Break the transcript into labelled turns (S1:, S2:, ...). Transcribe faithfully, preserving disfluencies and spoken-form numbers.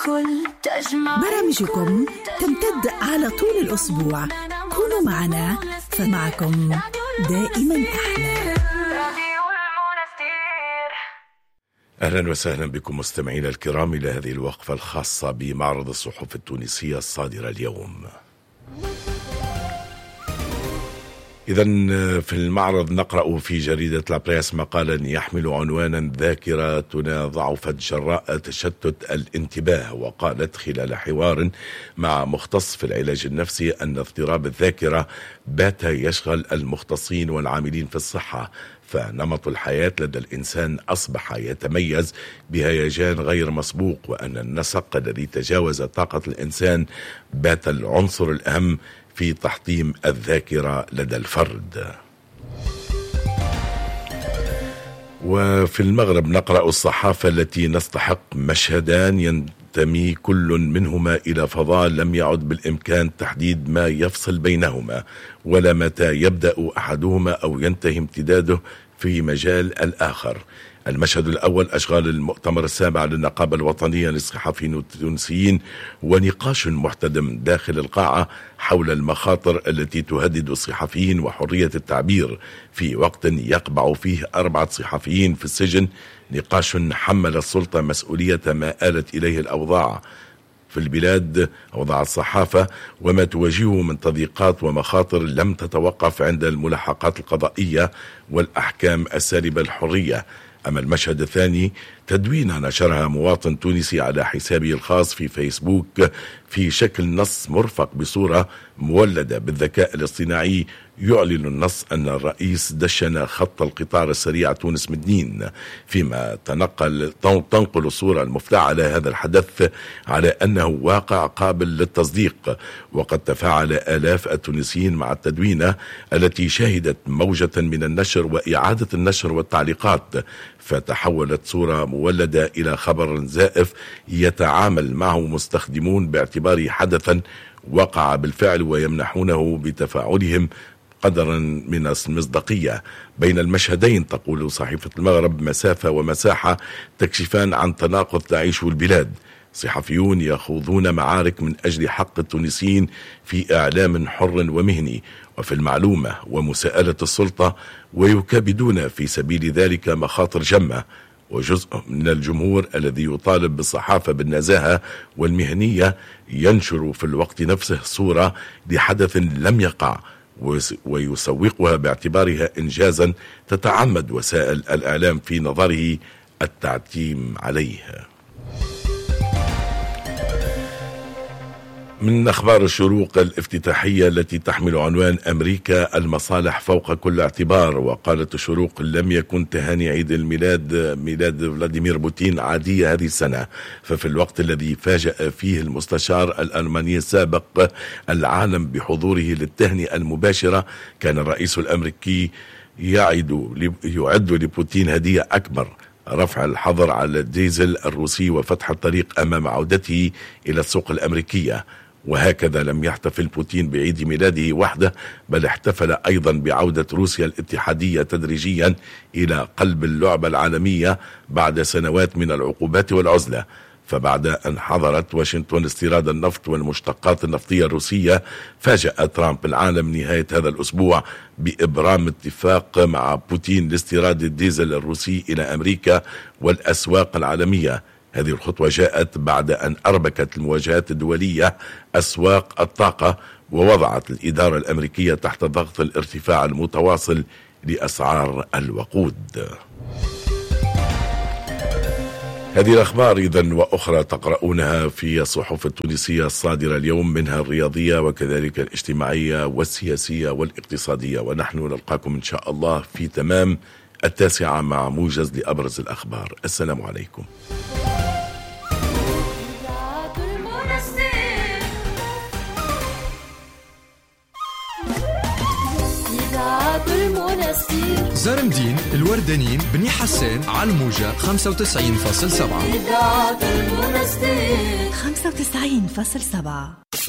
S1: برامجكم تمتد على طول الأسبوع. كونوا معنا فمعكم دائما أحلى.
S2: أهلا وسهلا بكم مستمعينا الكرام إلى هذه الوقفة الخاصة بمعرض الصحف التونسية الصادرة اليوم. إذن في المعرض نقرأ في جريدة لابريس مقالا يحمل عنوانا ذاكرتنا ضعفت جراء تشتت الانتباه، وقالت خلال حوار مع مختص في العلاج النفسي أن اضطراب الذاكرة بات يشغل المختصين والعاملين في الصحة، فنمط الحياة لدى الإنسان أصبح يتميز بهيجان غير مسبوق، وأن النسق الذي تجاوز طاقة الإنسان بات العنصر الأهم في تحطيم الذاكرة لدى الفرد. وفي المغرب نقرأ الصحافة التي نستحق مشهدان ينتمي كل منهما إلى فضاء لم يعد بالإمكان تحديد ما يفصل بينهما ولا متى يبدأ أحدهما أو ينتهي امتداده في مجال الآخر. المشهد الأول أشغال المؤتمر السابع للنقابة الوطنية للصحفيين التونسيين، ونقاش محتدم داخل القاعة حول المخاطر التي تهدد الصحفيين وحرية التعبير في وقت يقبع فيه أربعة صحفيين في السجن. نقاش حمل السلطة مسؤولية ما آلت إليه الأوضاع في البلاد، أوضاع الصحافة، وما تواجهه من تضييقات ومخاطر لم تتوقف عند الملاحقات القضائية والأحكام السالبة الحرية. أما المشهد الثاني تدوين نشرها مواطن تونسي على حسابه الخاص في فيسبوك في شكل نص مرفق بصورة مولدة بالذكاء الاصطناعي يعلن النص أن الرئيس دشن خط القطار السريع تونس مدنين، فيما تنقل تنقل الصورة المفتعلة هذا الحدث على أنه واقع قابل للتصديق. وقد تفاعل آلاف التونسيين مع التدوينة التي شهدت موجة من النشر وإعادة النشر والتعليقات، فتحولت صورة مولدة إلى خبر زائف يتعامل معه مستخدمون باعتباره حدثا وقع بالفعل ويمنحونه بتفاعلهم قدرا من المصداقية. بين المشهدين تقول صحيفة المغرب مسافة ومساحة تكشفان عن تناقض تعيشه البلاد. صحفيون يخوضون معارك من أجل حق التونسيين في إعلام حر ومهني وفي المعلومة ومساءلة السلطة، ويكابدون في سبيل ذلك مخاطر جمة. وجزء من الجمهور الذي يطالب بالصحافة بالنزاهة والمهنية ينشر في الوقت نفسه صورة لحدث لم يقع ويسوقها باعتبارها إنجازا تتعمد وسائل الإعلام في نظره التعتيم عليه. من أخبار الشروق الافتتاحية التي تحمل عنوان أمريكا المصالح فوق كل اعتبار، وقالت الشروق لم يكن تهاني عيد الميلاد ميلاد فلاديمير بوتين عادية هذه السنة، ففي الوقت الذي فاجأ فيه المستشار الألماني السابق العالم بحضوره للتهنئة المباشرة، كان الرئيس الأمريكي يعد يعد لبوتين هدية أكبر: رفع الحظر على الديزل الروسي وفتح الطريق أمام عودته إلى السوق الأمريكية. وهكذا لم يحتفل بوتين بعيد ميلاده وحده، بل احتفل أيضا بعودة روسيا الاتحادية تدريجيا إلى قلب اللعبة العالمية بعد سنوات من العقوبات والعزلة. فبعد أن حظرت واشنطن استيراد النفط والمشتقات النفطية الروسية، فاجأ ترامب العالم نهاية هذا الأسبوع بإبرام اتفاق مع بوتين لاستيراد الديزل الروسي إلى أمريكا والأسواق العالمية. هذه الخطوة جاءت بعد أن أربكت المواجهات الدولية أسواق الطاقة، ووضعت الإدارة الأمريكية تحت ضغط الارتفاع المتواصل لأسعار الوقود. هذه الأخبار إذن وأخرى تقرؤونها في الصحف التونسية الصادرة اليوم، منها الرياضية وكذلك الاجتماعية والسياسية والاقتصادية. ونحن نلقاكم إن شاء الله في تمام التاسعة مع موجز لأبرز الأخبار. السلام عليكم.
S3: زرمدين، الوردانين، بني حسان، على الموجة خمسة وتسعين فاصلة سبعة.
S1: خمسة وتسعين فاصلة سبعة.